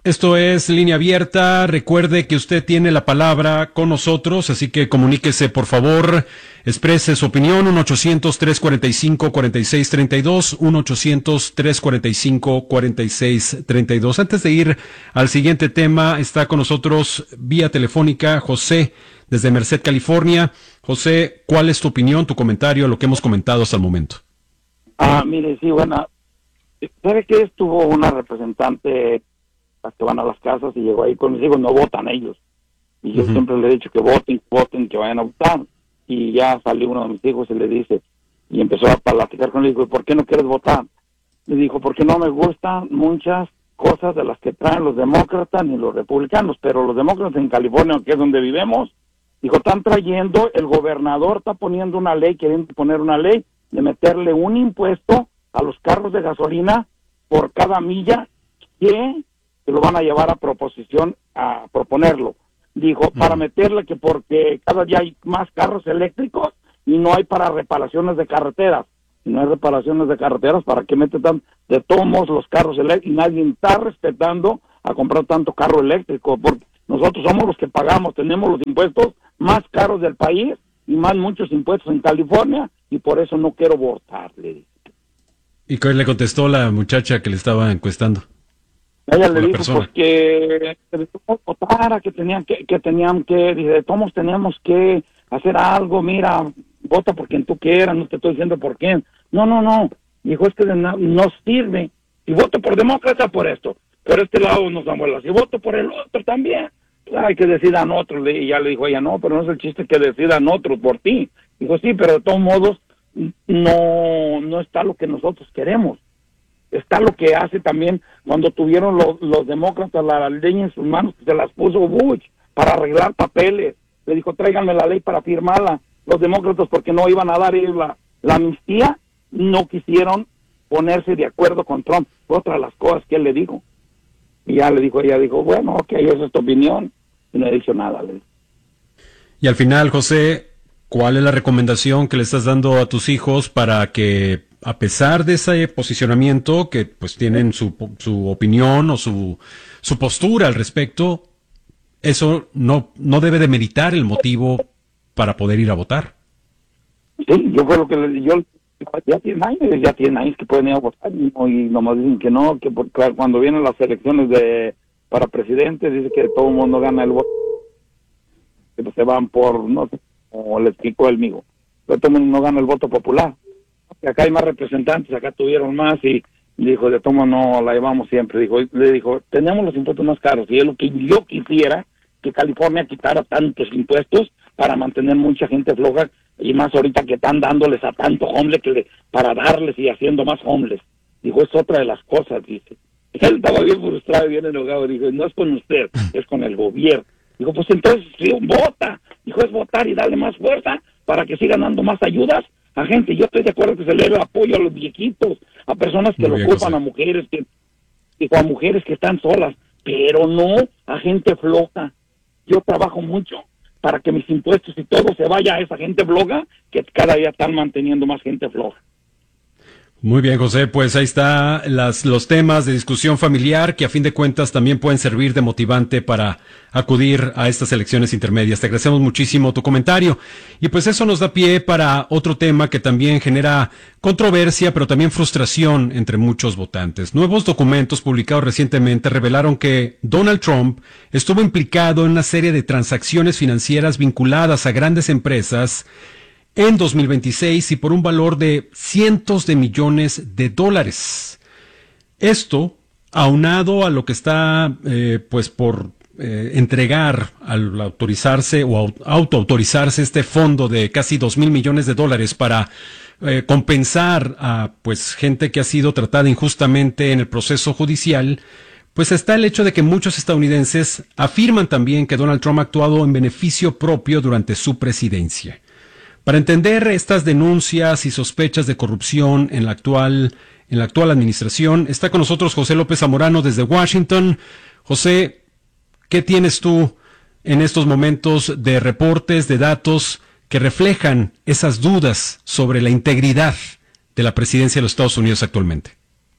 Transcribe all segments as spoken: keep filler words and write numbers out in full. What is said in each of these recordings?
Esto es Línea Abierta. Recuerde que usted tiene la palabra con nosotros, así que comuníquese, por favor, exprese su opinión. uno ochocientos, trescientos cuarenta y cinco, cuarenta y seis treinta y dos, uno ochocientos, trescientos cuarenta y cinco, cuarenta y seis treinta y dos. Antes de ir al siguiente tema, está con nosotros vía telefónica José, desde Merced, California. José, ¿cuál es tu opinión, tu comentario, lo que hemos comentado hasta el momento? Ah, mire, sí, bueno, ¿sabe qué? Estuvo una representante, las que van a las casas, y llegó ahí con mis hijos, no votan ellos. Y yo uh-huh. siempre le he dicho que voten, voten, que vayan a votar. Y ya salió uno de mis hijos y le dice, y empezó a platicar con él, y dijo, ¿por qué no quieres votar? Le dijo, porque no me gustan muchas cosas de las que traen los demócratas ni los republicanos, pero los demócratas en California, que es donde vivimos, dijo, están trayendo, el gobernador está poniendo una ley, queriendo poner una ley, de meterle un impuesto a los carros de gasolina por cada milla que se lo van a llevar a proposición, a proponerlo. Dijo, mm. para meterle que porque cada día hay más carros eléctricos y no hay para reparaciones de carreteras. Si no hay reparaciones de carreteras, ¿para qué meten tan de todos modos los carros eléctricos? Y nadie está respetando a comprar tanto carro eléctrico, porque nosotros somos los que pagamos, tenemos los impuestos más caros del país y más muchos impuestos en California, y por eso no quiero votar, le dije. ¿Y qué le contestó la muchacha que le estaba encuestando? Ella le dijo pues que que votara, que tenían que, que tenían que, dice, todos teníamos que hacer algo, mira, vota por quien tú quieras, no te estoy diciendo por quién. No, no, no, dijo, es que no, no sirve, si voto por demócrata por esto, por este lado nos damos las, si voto por el otro también, hay que decidan otros, y ya le dijo ella, no, pero no es el chiste que decidan otros por ti. Dijo, sí, pero de todos modos, no, no está lo que nosotros queremos. Está lo que hace también cuando tuvieron los, los demócratas la ley en sus manos, que se las puso Bush para arreglar papeles. Le dijo, tráiganme la ley para firmarla. Los demócratas, porque no iban a dar ellos la, la amnistía, no quisieron ponerse de acuerdo con Trump. Fue otra de las cosas que él le dijo. Y ya le dijo, ella dijo, bueno, ok, esa es tu opinión. Y no he dicho nada. Le dijo. Y al final, José, ¿cuál es la recomendación que le estás dando a tus hijos para que, a pesar de ese posicionamiento, que pues tienen su, su opinión o su, su postura al respecto, eso no, no debe de meritar el motivo para poder ir a votar? Sí, yo fue lo que le yo ya tienen años, ya tienen años que pueden ir a votar, y, no, y nomás dicen que no, que por, cuando vienen las elecciones de para presidente, dice que todo el mundo gana el voto, que pues se van por, no sé, como le explicó el migo, pero todo el mundo no gana el voto popular. Acá hay más representantes, acá tuvieron más, y dijo, de tomo no la llevamos siempre. Dijo, le dijo, tenemos los impuestos más caros, y es lo que yo quisiera, que California quitara tantos impuestos para mantener mucha gente floja, y más ahorita que están dándoles a tanto homeless, que le, para darles y haciendo más homeless. Dijo, es otra de las cosas, dice. Él estaba bien frustrado, bien enojado, dijo, no es con usted, es con el gobierno. Dijo, pues entonces, sí, vota. Dijo, es votar y darle más fuerza para que sigan dando más ayudas a gente. Yo estoy de acuerdo que se le dé apoyo a los viejitos, a personas que lo ocupan, a mujeres que, dijo, a mujeres que están solas, pero no a gente floja. Yo trabajo mucho para que mis impuestos y todo se vaya a esa gente floja, que cada día están manteniendo más gente floja. Muy bien, José, pues ahí está las, los temas de discusión familiar que a fin de cuentas también pueden servir de motivante para acudir a estas elecciones intermedias. Te agradecemos muchísimo tu comentario. Y pues eso nos da pie para otro tema que también genera controversia, pero también frustración entre muchos votantes. Nuevos documentos publicados recientemente revelaron que Donald Trump estuvo implicado en una serie de transacciones financieras vinculadas a grandes empresas en dos mil veintiséis y por un valor de cientos de millones de dólares. Esto, aunado a lo que está eh, pues por eh, entregar al autorizarse o autoautorizarse este fondo de casi dos mil millones de dólares para eh, compensar a pues gente que ha sido tratada injustamente en el proceso judicial, pues está el hecho de que muchos estadounidenses afirman también que Donald Trump ha actuado en beneficio propio durante su presidencia. Para entender estas denuncias y sospechas de corrupción en la actual, en la actual administración, está con nosotros José López Zamorano desde Washington. José, ¿qué tienes tú en estos momentos de reportes, de datos que reflejan esas dudas sobre la integridad de la presidencia de los Estados Unidos actualmente? Ok,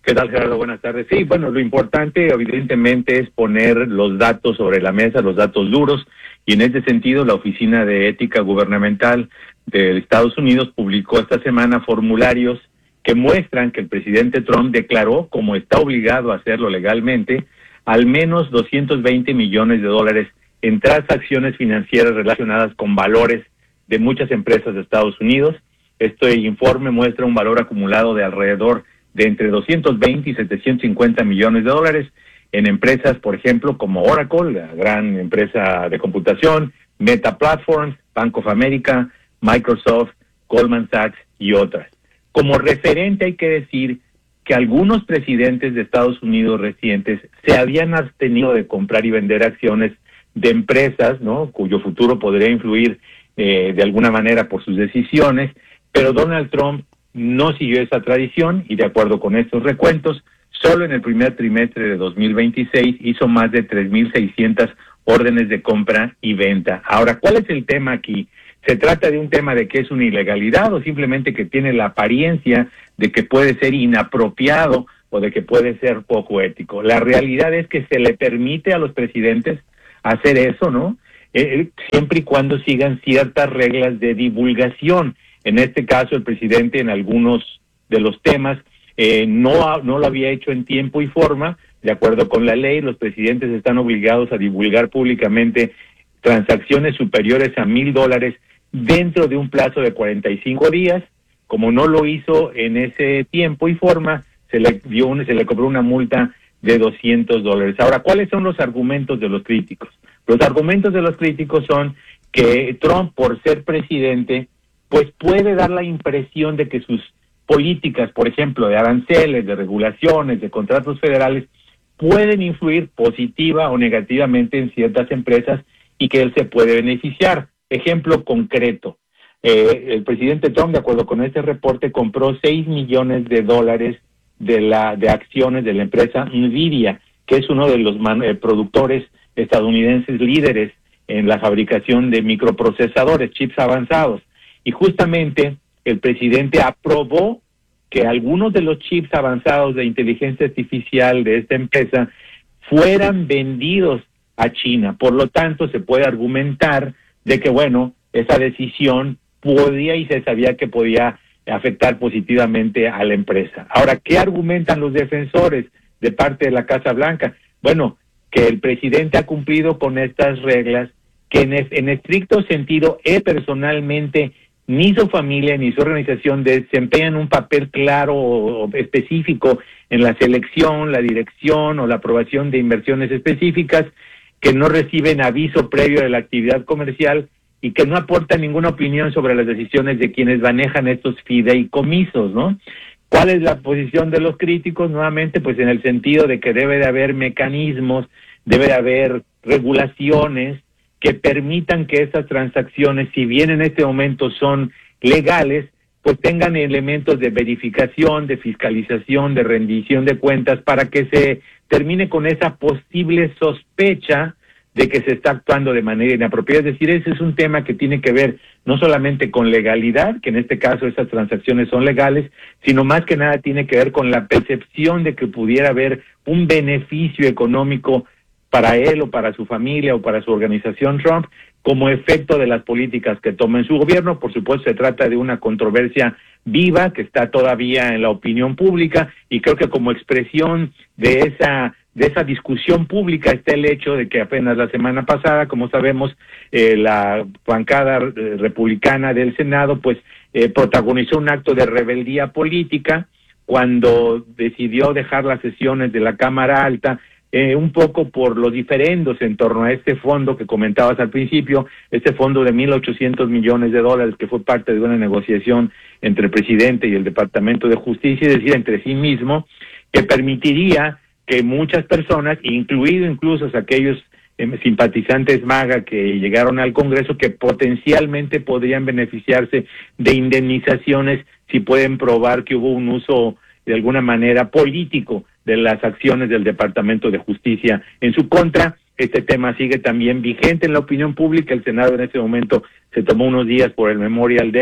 ¿Qué tal, Gerardo? Buenas tardes. Sí, bueno, lo importante evidentemente es poner los datos sobre la mesa, los datos duros, y en ese sentido la Oficina de Ética Gubernamental de Estados Unidos publicó esta semana formularios que muestran que el presidente Trump declaró, como está obligado a hacerlo legalmente, al menos doscientos veinte millones de dólares en transacciones financieras relacionadas con valores de muchas empresas de Estados Unidos. Este informe muestra un valor acumulado de alrededor de entre doscientos veinte y setecientos cincuenta millones de dólares en empresas, por ejemplo, como Oracle, la gran empresa de computación, Meta Platforms, Bank of America, Microsoft, Goldman Sachs y otras. Como referente hay que decir que algunos presidentes de Estados Unidos recientes se habían abstenido de comprar y vender acciones de empresas, ¿no?, cuyo futuro podría influir eh, de alguna manera por sus decisiones, pero Donald Trump no siguió esa tradición y, de acuerdo con estos recuentos, solo en el primer trimestre de dos mil veintiséis hizo más de tres mil seiscientas órdenes de compra y venta. Ahora, ¿cuál es el tema aquí? ¿Se trata de un tema de que es una ilegalidad o simplemente que tiene la apariencia de que puede ser inapropiado o de que puede ser poco ético? La realidad es que se le permite a los presidentes hacer eso, ¿no? Eh, siempre y cuando sigan ciertas reglas de divulgación. En este caso, el presidente en algunos de los temas eh, no, no lo había hecho en tiempo y forma. De acuerdo con la ley, los presidentes están obligados a divulgar públicamente transacciones superiores a mil dólares dentro de un plazo de cuarenta y cinco días. Como no lo hizo en ese tiempo y forma, se le dio una, se le cobró una multa de doscientos dólares. Ahora, ¿cuáles son los argumentos de los críticos? Los argumentos de los críticos son que Trump, por ser presidente, pues puede dar la impresión de que sus políticas, por ejemplo, de aranceles, de regulaciones, de contratos federales, pueden influir positiva o negativamente en ciertas empresas y que él se puede beneficiar. Ejemplo concreto, eh, el presidente Trump, de acuerdo con este reporte, compró seis millones de dólares de la de acciones de la empresa Nvidia, que es uno de los man, eh, productores estadounidenses líderes en la fabricación de microprocesadores, chips avanzados. Y justamente el presidente aprobó que algunos de los chips avanzados de inteligencia artificial de esta empresa fueran vendidos a China. Por lo tanto, se puede argumentar de que, bueno, esa decisión podía y se sabía que podía afectar positivamente a la empresa. Ahora, ¿qué argumentan los defensores de parte de la Casa Blanca? Bueno, que el presidente ha cumplido con estas reglas, que en, en estricto sentido, él personalmente, ni su familia ni su organización desempeñan un papel claro o específico en la selección, la dirección o la aprobación de inversiones específicas, que no reciben aviso previo de la actividad comercial y que no aportan ninguna opinión sobre las decisiones de quienes manejan estos fideicomisos, ¿no? ¿Cuál es la posición de los críticos? Nuevamente, pues en el sentido de que debe de haber mecanismos, debe de haber regulaciones que permitan que estas transacciones, si bien en este momento son legales, pues tengan elementos de verificación, de fiscalización, de rendición de cuentas, para que se termine con esa posible sospecha de que se está actuando de manera inapropiada. Es decir, ese es un tema que tiene que ver no solamente con legalidad, que en este caso esas transacciones son legales, sino más que nada tiene que ver con la percepción de que pudiera haber un beneficio económico para él o para su familia o para su organización Trump como efecto de las políticas que toma en su gobierno. Por supuesto, se trata de una controversia viva que está todavía en la opinión pública, y creo que como expresión de esa de esa discusión pública está el hecho de que apenas la semana pasada, como sabemos, eh, la bancada eh, republicana del Senado pues eh, protagonizó un acto de rebeldía política cuando decidió dejar las sesiones de la Cámara Alta, Eh, un poco por los diferendos en torno a este fondo que comentabas al principio, este fondo de mil ochocientos millones de dólares que fue parte de una negociación entre el presidente y el Departamento de Justicia, es decir, entre sí mismo, que permitiría que muchas personas, incluido incluso aquellos eh, simpatizantes MAGA que llegaron al Congreso, que potencialmente podrían beneficiarse de indemnizaciones si pueden probar que hubo un uso de alguna manera político de las acciones del Departamento de Justicia en su contra. Este tema sigue también vigente en la opinión pública. El Senado en este momento se tomó unos días por el Memorial Day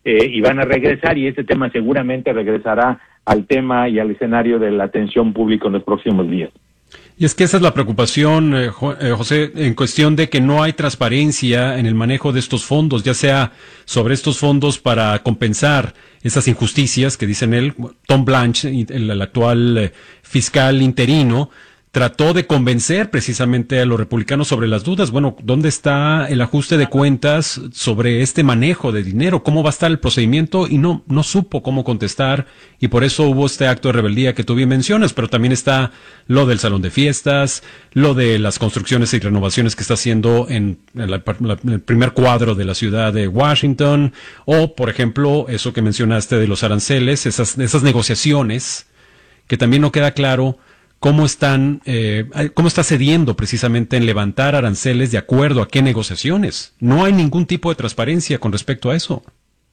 eh, y van a regresar, y este tema seguramente regresará al tema y al escenario de la atención pública en los próximos días. Y es que esa es la preocupación, eh, José, en cuestión de que no hay transparencia en el manejo de estos fondos, ya sea sobre estos fondos para compensar esas injusticias que dicen él. Tom Blanche, el, el actual eh, fiscal interino, trató de convencer precisamente a los republicanos sobre las dudas. Bueno, ¿dónde está el ajuste de cuentas sobre este manejo de dinero? ¿Cómo va a estar el procedimiento? Y no, no supo cómo contestar, y por eso hubo este acto de rebeldía que tú bien mencionas, pero también está lo del salón de fiestas, lo de las construcciones y renovaciones que está haciendo en, en, la, en el primer cuadro de la ciudad de Washington, o, por ejemplo, eso que mencionaste de los aranceles, esas, esas negociaciones, que también no queda claro cómo están, eh, cómo está cediendo precisamente en levantar aranceles de acuerdo a qué negociaciones. No hay ningún tipo de transparencia con respecto a eso.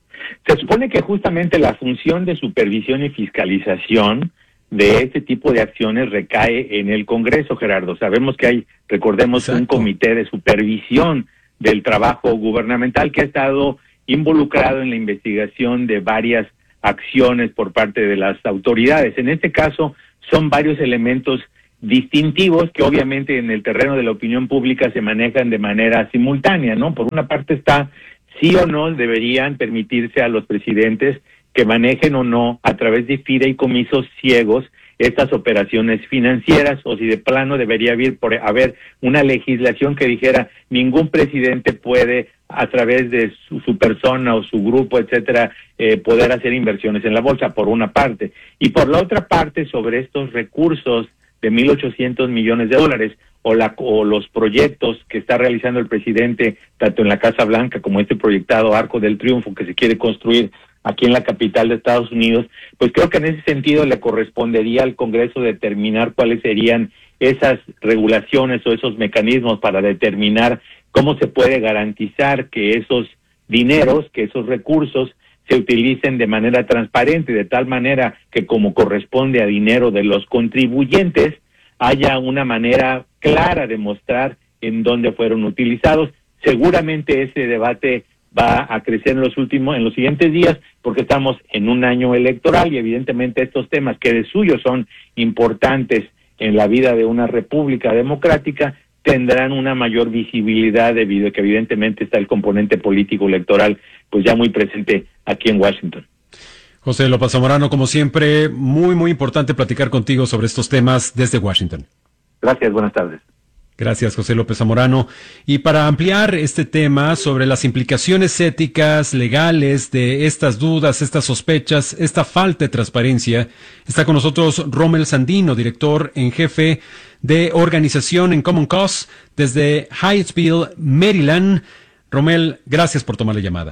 Se supone que justamente la función de supervisión y fiscalización de este tipo de acciones recae en el Congreso, Gerardo. Sabemos que hay, recordemos, Exacto. un comité de supervisión del trabajo gubernamental que ha estado involucrado en la investigación de varias acciones por parte de las autoridades. En este caso, son varios elementos distintivos que obviamente en el terreno de la opinión pública se manejan de manera simultánea, ¿no? Por una parte está sí o no deberían permitirse a los presidentes que manejen o no a través de fideicomisos ciegos estas operaciones financieras, o si de plano debería haber, por, haber una legislación que dijera ningún presidente puede a través de su, su persona o su grupo, etcétera, eh, poder hacer inversiones en la bolsa, por una parte. Y por la otra parte, sobre estos recursos de mil ochocientos millones de dólares o, la, o los proyectos que está realizando el presidente, tanto en la Casa Blanca como este proyectado Arco del Triunfo que se quiere construir aquí en la capital de Estados Unidos, pues creo que en ese sentido le correspondería al Congreso determinar cuáles serían esas regulaciones o esos mecanismos para determinar cómo se puede garantizar que esos dineros, que esos recursos se utilicen de manera transparente, de tal manera que como corresponde a dinero de los contribuyentes, haya una manera clara de mostrar en dónde fueron utilizados. Seguramente ese debate va a crecer en los últimos, en los siguientes días, porque estamos en un año electoral y evidentemente estos temas que de suyo son importantes en la vida de una república democrática tendrán una mayor visibilidad debido a que evidentemente está el componente político electoral pues ya muy presente aquí en Washington. José López Zamorano, como siempre, muy muy importante platicar contigo sobre estos temas desde Washington. Gracias, buenas tardes. Gracias, José López Zamorano. Y para ampliar este tema sobre las implicaciones éticas, legales de estas dudas, estas sospechas, esta falta de transparencia, está con nosotros Rommel Sandino, director en jefe de organización en Common Cause desde Hyattsville, Maryland. Rommel, gracias por tomar la llamada.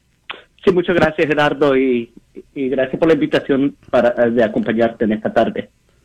Sí, muchas gracias, Gerardo, y, y gracias por la invitación para de acompañarte en esta tarde.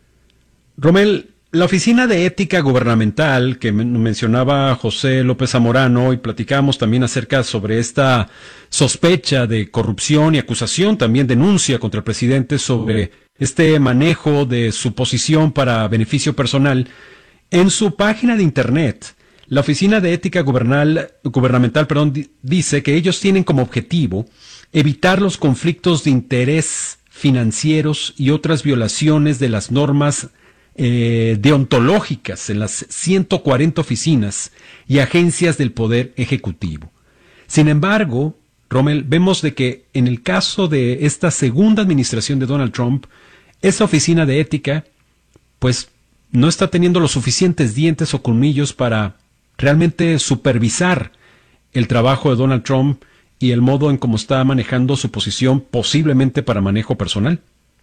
Rommel, la Oficina de Ética Gubernamental, que mencionaba José López Zamorano, y platicamos también acerca sobre esta sospecha de corrupción y acusación, también denuncia contra el presidente sobre este manejo de su posición para beneficio personal. En su página de Internet, la Oficina de Ética Gubernal, Gubernamental perdón, di, dice que ellos tienen como objetivo evitar los conflictos de interés financieros y otras violaciones de las normas Eh, deontológicas en las ciento cuarenta oficinas y agencias del Poder Ejecutivo. Sin embargo, Rommel, vemos de que en el caso de esta segunda administración de Donald Trump, esa oficina de ética, pues, no está teniendo los suficientes dientes o colmillos para realmente supervisar el trabajo de Donald Trump y el modo en cómo está manejando su posición, posiblemente para manejo personal.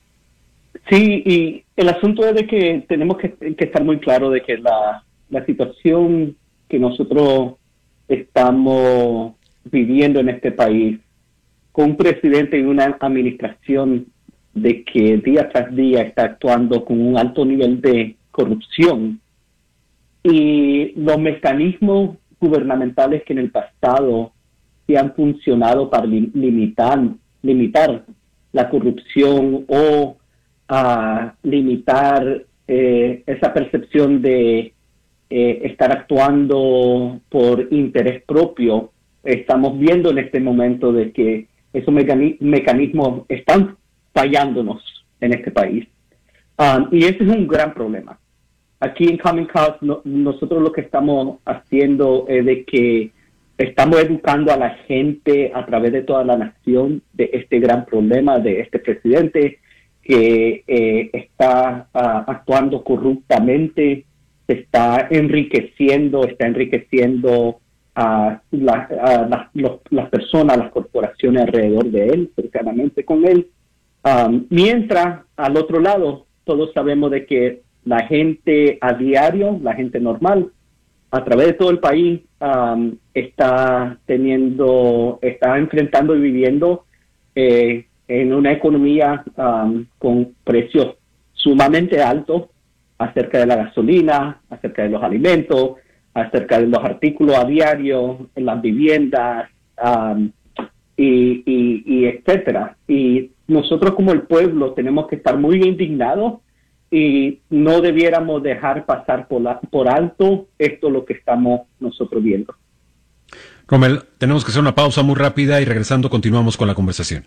Sí, y el asunto es de que tenemos que, que estar muy claro de que la, la situación que nosotros estamos viviendo en este país, con un presidente y una administración de que día tras día está actuando con un alto nivel de corrupción, y los mecanismos gubernamentales que en el pasado sí han funcionado para li- limitar, limitar la corrupción o a limitar eh, esa percepción de eh, estar actuando por interés propio. Estamos viendo en este momento de que esos mecani- mecanismos están fallándonos en este país. Um, y ese es un gran problema. Aquí en Common Cause no, nosotros lo que estamos haciendo es de que estamos educando a la gente a través de toda la nación de este gran problema de este presidente que eh, está uh, actuando corruptamente, se está enriqueciendo, está enriqueciendo a, la, a la, los, las personas, las corporaciones alrededor de él, cercanamente con él. Um, mientras, al otro lado, todos sabemos de que la gente a diario, la gente normal, a través de todo el país, um, está teniendo, está enfrentando y viviendo eh, en una economía um, con precios sumamente altos acerca de la gasolina, acerca de los alimentos, acerca de los artículos a diario, en las viviendas, um, y, y, y etcétera. Y nosotros como el pueblo tenemos que estar muy indignados y no debiéramos dejar pasar por, la, por alto esto lo que estamos nosotros viendo. Rommel, tenemos que hacer una pausa muy rápida y regresando continuamos con la conversación.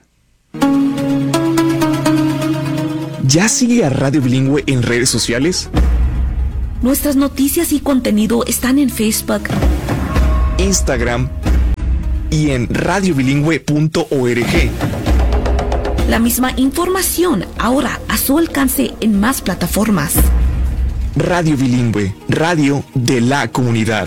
¿Ya sigue a Radio Bilingüe en redes sociales? Nuestras noticias y contenido están en Facebook, Instagram y en radio bilingüe punto org. La misma información ahora a su alcance en más plataformas. Radio Bilingüe, radio de la comunidad.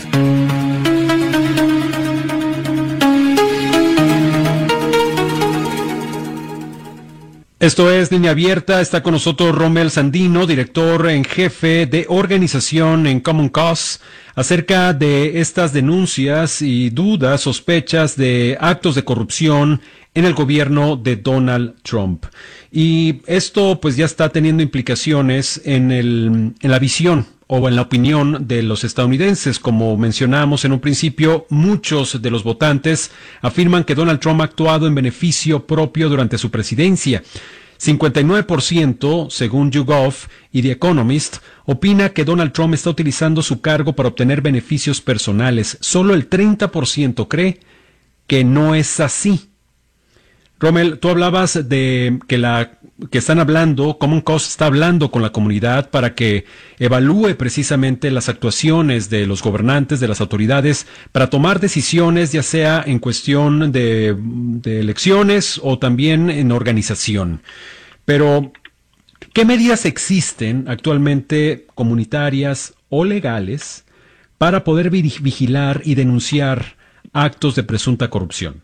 Esto es Línea Abierta, está con nosotros Rommel Sandino, director en jefe de organización en Common Cause, acerca de estas denuncias y dudas, sospechas de actos de corrupción en el gobierno de Donald Trump. Y esto pues ya está teniendo implicaciones en, el, en la visión o en la opinión de los estadounidenses. Como mencionamos en un principio, muchos de los votantes afirman que Donald Trump ha actuado en beneficio propio durante su presidencia. cincuenta y nueve por ciento, según YouGov y The Economist, opina que Donald Trump está utilizando su cargo para obtener beneficios personales. Solo el treinta por ciento cree que no es así. Rommel, tú hablabas de que la que están hablando, Common Cause está hablando con la comunidad para que evalúe precisamente las actuaciones de los gobernantes, de las autoridades, para tomar decisiones, ya sea en cuestión de, de elecciones o también en organización. Pero, ¿qué medidas existen actualmente comunitarias o legales para poder vigilar y denunciar actos de presunta corrupción?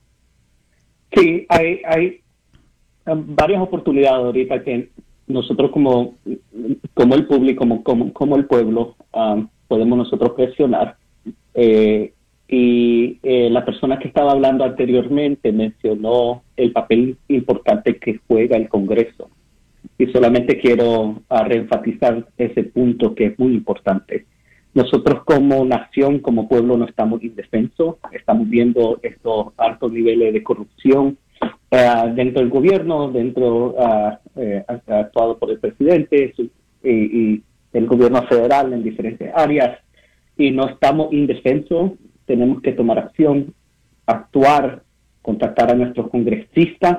Sí, hay, hay um, varias oportunidades ahorita que nosotros como, como el público, como, como, como el pueblo, um, podemos nosotros presionar. Eh, y eh, la persona que estaba hablando anteriormente mencionó el papel importante que juega el Congreso. Y solamente quiero uh, reenfatizar ese punto que es muy importante. Nosotros como nación, como pueblo, no estamos indefensos. Estamos viendo estos altos niveles de corrupción uh, dentro del gobierno, dentro uh, eh, actuado por el presidente su, y, y el gobierno federal en diferentes áreas. Y no estamos indefensos. Tenemos que tomar acción, actuar, contactar a nuestros congresistas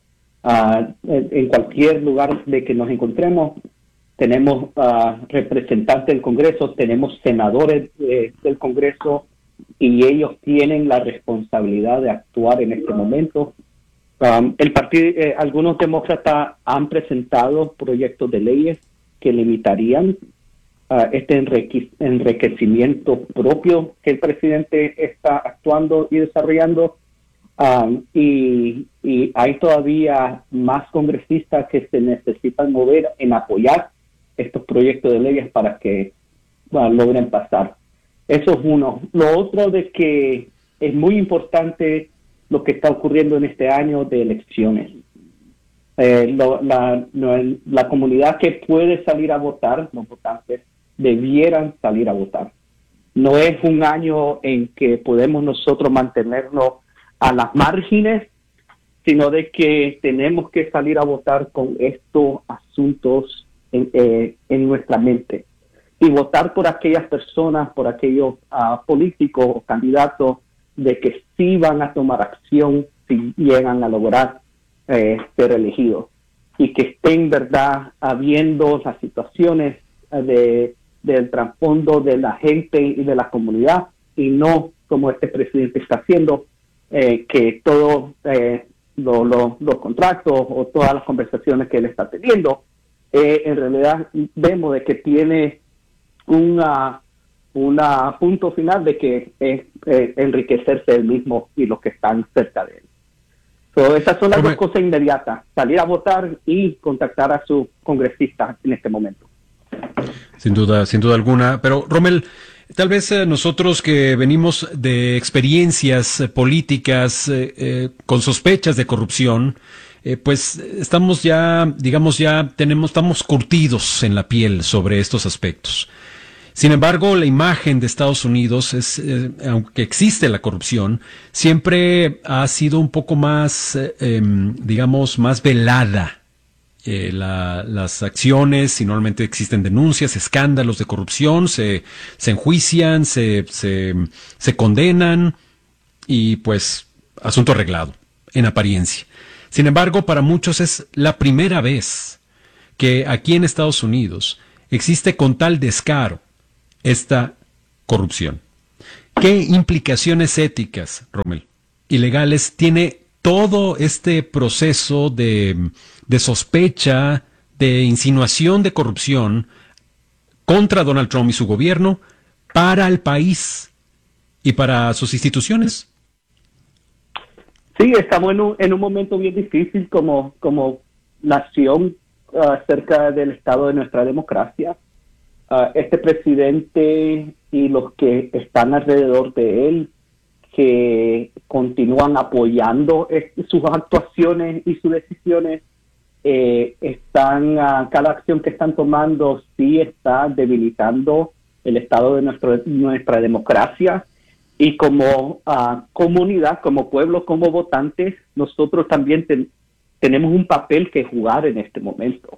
uh, en, en cualquier lugar de que nos encontremos. Tenemos uh, representantes del Congreso, tenemos senadores eh, del Congreso y ellos tienen la responsabilidad de actuar en este momento. Um, el partido, eh, algunos demócratas han presentado proyectos de leyes que limitarían uh, este enrique- enriquecimiento propio que el presidente está actuando y desarrollando. Um, y, y hay todavía más congresistas que se necesitan mover en apoyar estos proyectos de leyes para que bueno, logren pasar. Eso es uno. Lo otro de que es muy importante lo que está ocurriendo en este año de elecciones. Eh, lo, la, lo, la comunidad que puede salir a votar, los votantes, debieran salir a votar. No es un año en que podemos nosotros mantenernos a las márgenes, sino de que tenemos que salir a votar con estos asuntos En, eh, en nuestra mente y votar por aquellas personas, por aquellos uh, políticos o candidatos de que sí van a tomar acción, si llegan a lograr eh, ser elegidos, y que estén, verdad, habiendo las situaciones de, del trasfondo de la gente y de la comunidad, y no como este presidente está haciendo, eh, que todos eh, lo, lo, los contratos o todas las conversaciones que él está teniendo, eh, en realidad vemos de que tiene una, una punto final de que es eh, enriquecerse él mismo y los que están cerca de él. So, esas son las Robert, dos cosas inmediatas: salir a votar y contactar a sus congresistas en este momento. Sin duda, sin duda alguna. Pero, Rommel, tal vez eh, nosotros que venimos de experiencias eh, políticas eh, eh, con sospechas de corrupción, eh, pues estamos ya, digamos ya, tenemos, estamos curtidos en la piel sobre estos aspectos. Sin embargo, la imagen de Estados Unidos es, eh, aunque existe la corrupción, siempre ha sido un poco más, eh, eh, digamos, más velada. Eh, la, las acciones, si normalmente existen denuncias, escándalos de corrupción, se, se enjuician, se, se, se condenan y pues asunto arreglado, en apariencia. Sin embargo, para muchos es la primera vez que aquí en Estados Unidos existe con tal descaro esta corrupción. ¿Qué implicaciones éticas, Rommel, y legales tiene todo este proceso de, de sospecha, de insinuación de corrupción contra Donald Trump y su gobierno para el país y para sus instituciones? Sí, estamos en un, en un momento bien difícil como, como nación uh, acerca del estado de nuestra democracia. Uh, este presidente y los que están alrededor de él, que continúan apoyando eh, sus actuaciones y sus decisiones, eh, están uh, cada acción que están tomando sí está debilitando el estado de nuestro, nuestra democracia. Y como uh, comunidad, como pueblo, como votantes, nosotros también ten, tenemos un papel que jugar en este momento.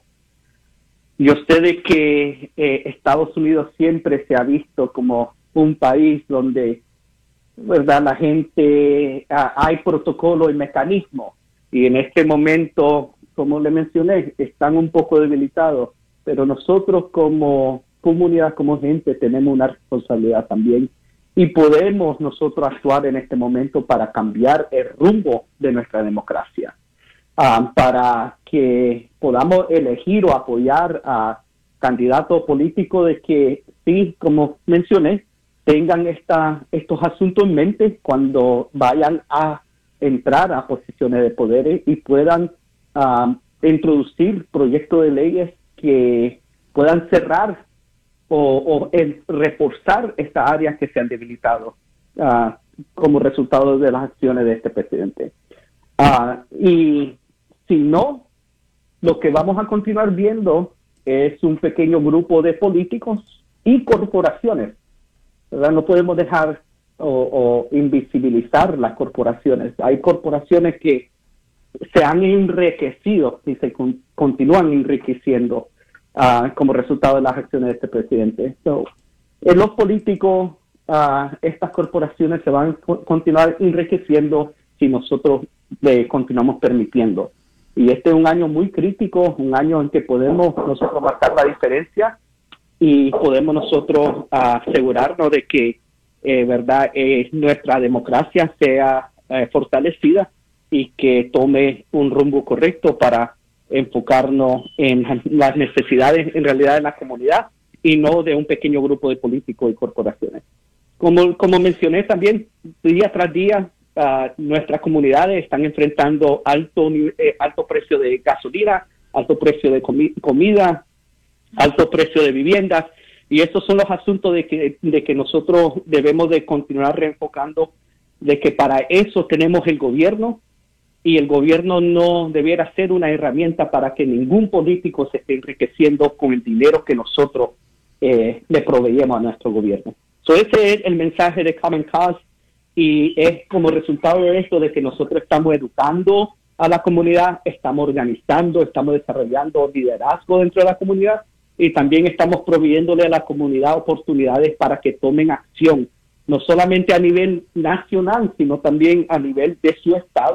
Yo sé de que eh, Estados Unidos siempre se ha visto como un país donde, verdad, la gente, uh, hay protocolo y mecanismos, y en este momento, como le mencioné, están un poco debilitados, pero nosotros como comunidad, como gente, tenemos una responsabilidad también, y podemos nosotros actuar en este momento para cambiar el rumbo de nuestra democracia. Uh, para que podamos elegir o apoyar a candidatos políticos de que, sí, como mencioné, tengan esta, estos asuntos en mente cuando vayan a entrar a posiciones de poder y puedan uh, introducir proyectos de leyes que puedan cerrar o, o el, reforzar estas áreas que se han debilitado uh, como resultado de las acciones de este presidente. Uh, y si no, lo que vamos a continuar viendo es un pequeño grupo de políticos y corporaciones, ¿verdad? No podemos dejar o, o invisibilizar las corporaciones. Hay corporaciones que se han enriquecido y se con, continúan enriqueciendo uh, como resultado de las acciones de este presidente. So, en los políticos, uh, estas corporaciones se van a continuar enriqueciendo si nosotros le continuamos permitiendo. Y este es un año muy crítico, un año en que podemos nosotros marcar la diferencia y podemos nosotros uh, asegurarnos de que, eh, verdad, eh, nuestra democracia sea eh, fortalecida y que tome un rumbo correcto para enfocarnos en las necesidades en realidad de la comunidad y no de un pequeño grupo de políticos y corporaciones. Como, como mencioné también, día tras día, Uh, nuestras comunidades están enfrentando alto eh, alto precio de gasolina, alto precio de comi comida, alto precio de viviendas, y esos son los asuntos de que, de que nosotros debemos de continuar reenfocando, de que para eso tenemos el gobierno, y el gobierno no debiera ser una herramienta para que ningún político se esté enriqueciendo con el dinero que nosotros eh, le proveemos a nuestro gobierno. So ese es el mensaje de Common Cause. Y es como resultado de esto de que nosotros estamos educando a la comunidad, estamos organizando, estamos desarrollando liderazgo dentro de la comunidad y también estamos proveyéndole a la comunidad oportunidades para que tomen acción, no solamente a nivel nacional, sino también a nivel de su estado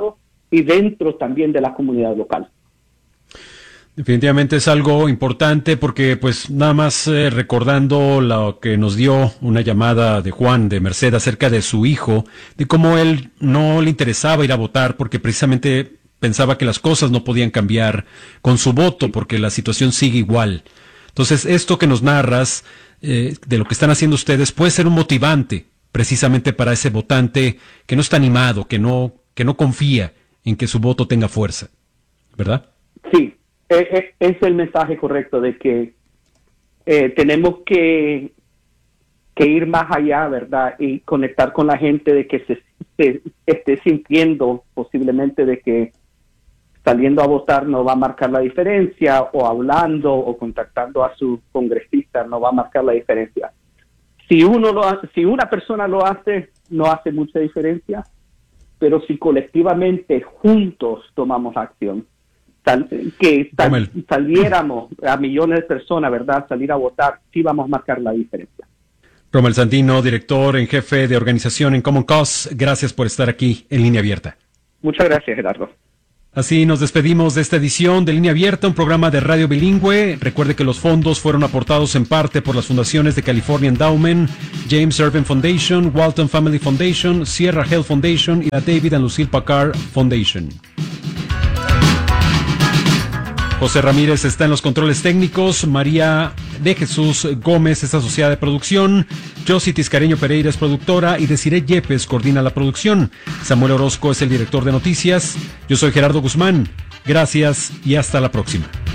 y dentro también de la comunidad local. Definitivamente es algo importante porque, pues, nada más eh, recordando lo que nos dio una llamada de Juan de Merced acerca de su hijo, de cómo él no le interesaba ir a votar porque precisamente pensaba que las cosas no podían cambiar con su voto porque la situación sigue igual. Entonces, esto que nos narras eh, de lo que están haciendo ustedes puede ser un motivante precisamente para ese votante que no está animado, que no, que no confía en que su voto tenga fuerza, ¿verdad? Sí. Es el mensaje correcto de que eh, tenemos que, que ir más allá, ¿verdad? Y conectar con la gente de que se, se esté sintiendo posiblemente de que saliendo a votar no va a marcar la diferencia, o hablando o contactando a su congresista no va a marcar la diferencia. Si uno lo hace, si una persona lo hace, no hace mucha diferencia, pero si colectivamente juntos tomamos acción, que sal, saliéramos a millones de personas, ¿verdad? Salir a votar, sí vamos a marcar la diferencia. Rommel Sandino, director en jefe de organización en Common Cause, gracias por estar aquí en Línea Abierta. Muchas gracias, Gerardo. Así nos despedimos de esta edición de Línea Abierta, un programa de radio bilingüe. Recuerde que los fondos fueron aportados en parte por las fundaciones de California Endowment, James Irving Foundation, Walton Family Foundation, Sierra Health Foundation y la David and Lucille Packard Foundation. José Ramírez está en los controles técnicos, María de Jesús Gómez es asociada de producción, Josie Tiscareño Pereira es productora y Desiree Yepes coordina la producción. Samuel Orozco es el director de noticias. Yo soy Gerardo Guzmán. Gracias y hasta la próxima.